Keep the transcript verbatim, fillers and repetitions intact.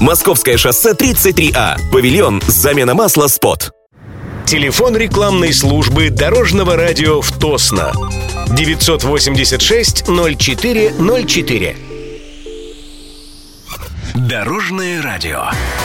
Московское шоссе тридцать три А. Павильон. Замена масла «Спот». Телефон рекламной службы Дорожного радио в Тосно. девятьсот восемьдесят шесть ноль четыре ноль четыре. Дорожное радио.